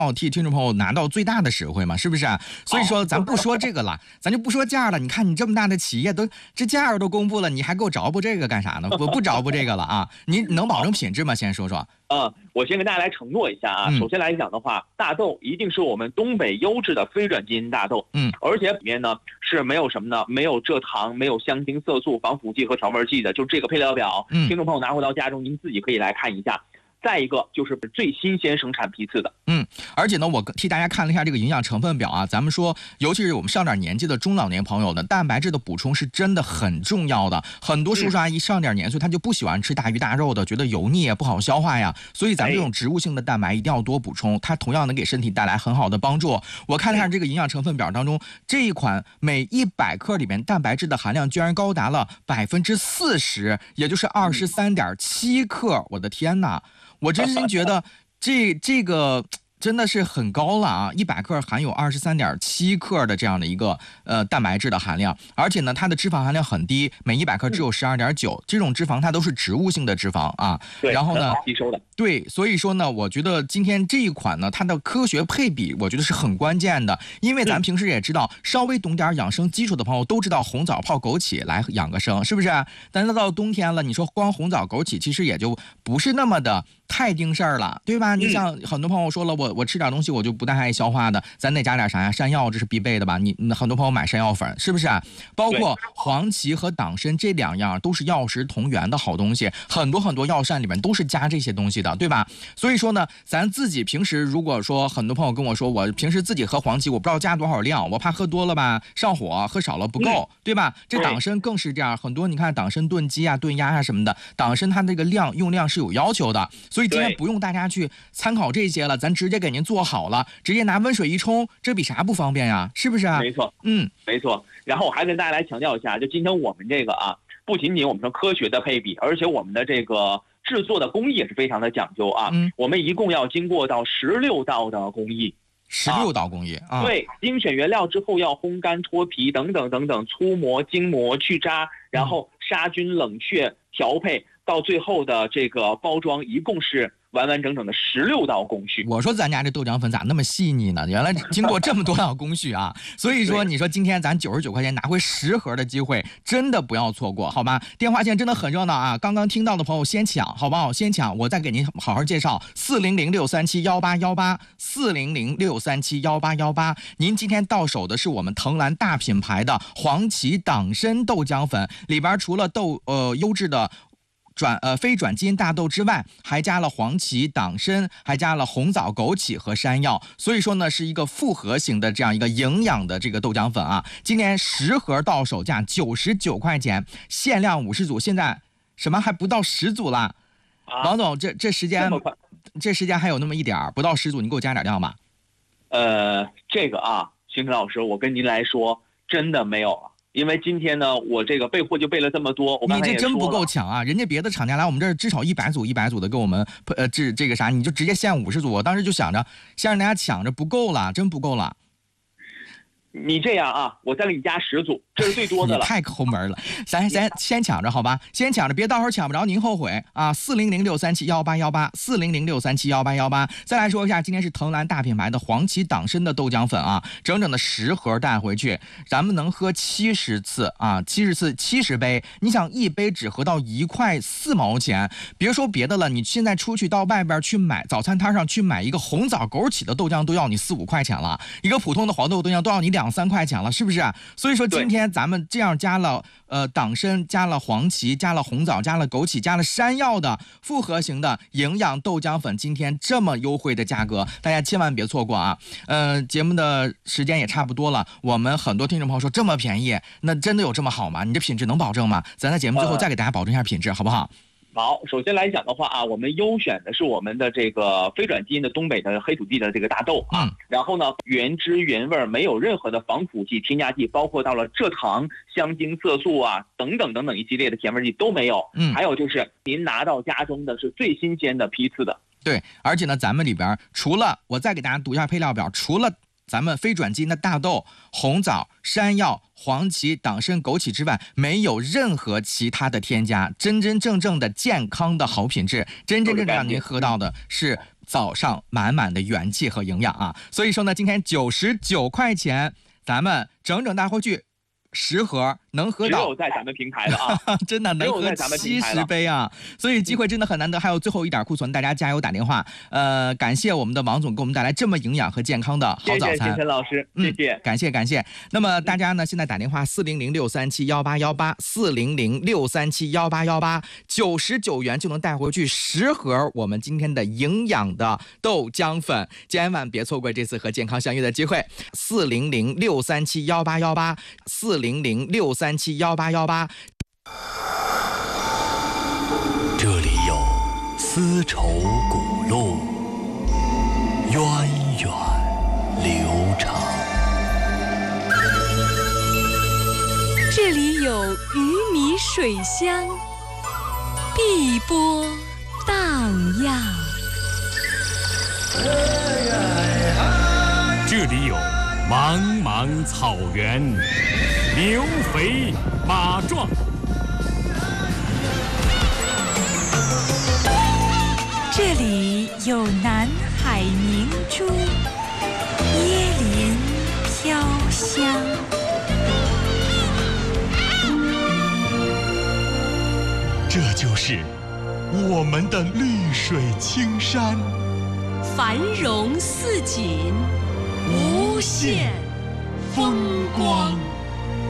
替听众朋友拿到最大的实惠嘛，是不是啊？所以说咱不说这个了，咱就不说价了。你看你这么大的企业这价都公布了，你还给我着补这个干啥呢？我不着补这个了啊！你能保证品质吗？先说说。 我先跟大家来承诺一下啊。首先来讲的话，大豆一定是我们东北优质的非转基因大豆，而且里面呢是没有什么呢？没有蔗糖，没有香精、色素、防腐剂和调味剂的，就这个配料表，听众朋友拿回到家中，您自己可以来看一下。再一个就是最新鲜生产批次的， 而且呢，我替大家看了一下这个营养成分表啊，咱们说，尤其是我们上点年纪的中老年朋友呢，蛋白质的补充是真的很重要的。很多叔叔阿姨上点年岁，他就不喜欢吃大鱼大肉的，觉得油腻不好消化呀，所以咱们这种植物性的蛋白一定要多补充，它同样能给身体带来很好的帮助。我看了一下这个营养成分表当中，这一款每100克里面蛋白质的含量居然高达了40%，也就是23.7克，我的天哪！我真心觉得这个真的是很高了啊！100克含有23.7克的这样的一个蛋白质的含量，而且呢，它的脂肪含量很低，每100克只有12.9，这种脂肪它都是植物性的脂肪啊。 对， 然后呢， 吸收的。 对，所以说呢，我觉得今天这一款呢，它的科学配比，我觉得是很关键的，因为咱平时也知道，稍微懂点养生基础的朋友都知道红枣泡枸杞来养个生，是不是？但是到冬天了，你说光红枣枸杞，其实也就不是那么的太盯事儿了，对吧？你像很多朋友说了，我吃点东西我就不太爱消化的，咱得加点啥呀？山药这是必备的吧？你很多朋友买山药粉，是不是啊？包括黄芪和党参这2样都是药食同源的好东西，很多药膳里面都是加这些东西的，对吧？所以说呢，咱自己平时如果说很多朋友跟我说，我平时自己喝黄芪，我不知道加多少量，我怕喝多了吧上火，喝少了不够，对吧？这党参更是这样，很多你看党参炖鸡啊、炖鸭啊什么的，党参它这个用量是有要求的，所以今天不用大家去参考这些了，咱直接给您做好了，直接拿温水一冲，这比啥不方便呀？是不是啊？ 没错，没错。然后我还跟大家来强调一下，就今天我们这个啊，不仅仅我们说科学的配比，而且我们的这个制作的工艺也是非常的讲究啊。我们一共要经过到16道的工艺 ，16道工艺啊。 对，精选原料之后要烘干、脱皮等等等等，粗磨、精磨、去渣，然后杀菌、冷却、调配，到最后的这个包装，一共是完完整整的16道工序。 我说咱家这豆浆粉咋那么细腻呢？原来经过这么多道工序啊！所以说，你说今天咱99块钱拿回10盒的机会，真的不要错过，好吧？电话线真的很热闹啊！刚刚听到的朋友先抢，好不好？先抢，我再给您好好介绍，400-637-1818，400-637-1818。您今天到手的是我们藤兰大品牌的黄芪党参豆浆粉，里边除了优质的非转基因大豆之外，还加了黄芪、党参，还加了红枣、枸杞和山药，所以说呢是一个复合型的这样一个营养的这个豆浆粉啊。今年10盒到手价99块钱，限量50组，现在什么还不到10组了。王总，这时间还有那么一点，不到10组，你给我加点量吧。 这个啊，星辰老师，我跟您来说，真的没有了。因为今天呢，我这个备货就备了这么多，我刚才也说了， 你这真不够抢啊！人家别的厂家来我们这儿至少100组的给我们这个啥，你就直接限50组。我当时就想着，先让大家抢着不够了，真不够了。 你这样啊，我再给你加10组，这是最多的了。 你太抠门了，咱先抢着好吧，先抢着，别到时候抢不着您后悔啊！400-637-1818，400-637-1818。再来说一下，今天是藤兰大品牌的黄芪党参的豆浆粉啊，整整的10盒带回去，咱们能喝70次啊，70次70杯。你想一杯只喝到1块4毛钱，别说别的了，你现在出去到外边去买早餐摊上去买一个红枣枸杞的豆浆都要你4、5块钱了，一个普通的黄豆豆浆都要你2、3块钱了，是不是？所以说今天咱们这样加了党参，加了黄芪，加了红枣，加了枸杞，加了山药的复合型的营养豆浆粉，今天这么优惠的价格，大家千万别错过啊！节目的时间也差不多了，我们很多听众朋友说这么便宜，那真的有这么好吗？你这品质能保证吗？咱在节目最后再给大家保证一下品质，好不好？ 好，首先来讲的话啊，我们优选的是我们的这个非转基因的东北的黑土地的这个大豆啊，然后呢，原汁原味，没有任何的防腐剂、添加剂，包括到了蔗糖、香精、色素啊等等等等一系列的甜味剂都没有。还有就是您拿到家中的是最新鲜的批次的。 对，而且呢，咱们里边除了我再给大家读一下配料表，除了咱们非转基因的大豆、红枣、山药、黄芪、党参、枸杞之外，没有任何其他的添加，真真正正的健康的好品质，真正让您喝到的是早上满满的元气和营养啊。所以说呢，今天99块钱，咱们整带回去10盒，能喝到， 只有在咱们平台了啊， 真的能喝70杯啊，所以机会真的很难得。还有最后一点库存，大家加油打电话。感谢我们的王总给我们带来这么营养和健康的好早餐。 谢谢陈老师，谢谢， 感谢。那么大家呢，现在打电话400-637-1818，400-637-1818，99元就能带回去10盒我们今天的营养的豆浆粉，千万别错过这次和健康相遇的机会。400-637-1818，400-637-1818。 这里有丝绸古路，源远流长。 这里有鱼米水乡，碧波荡漾。 这里有茫茫草原，牛肥马壮。 这里有南海明珠，椰林飘香。 这就是我们的绿水青山， 繁荣似锦，无限风光。